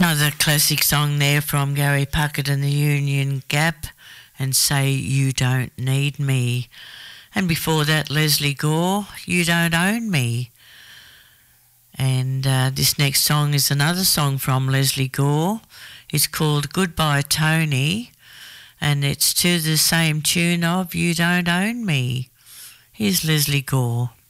Another classic song there from Gary Puckett and the Union Gap, and Say You Don't Need Me. And before that, Leslie Gore, You Don't Own Me. And this next song is another song from Leslie Gore. It's called Goodbye Tony, and it's to the same tune of You Don't Own Me. Here's Leslie Gore.